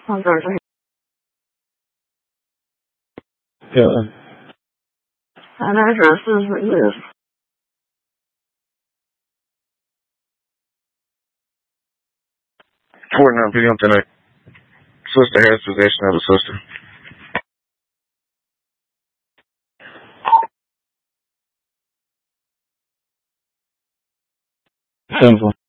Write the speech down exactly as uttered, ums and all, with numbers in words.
Oh, there's a, Yeah. an address is released. forty-nine P M tonight. Sister has possession of a sister. Simple.